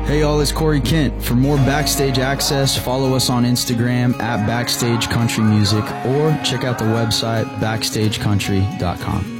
Hey y'all, it's Corey Kent. For more backstage access, follow us on Instagram at Backstage Country Music or check out the website backstagecountry.com.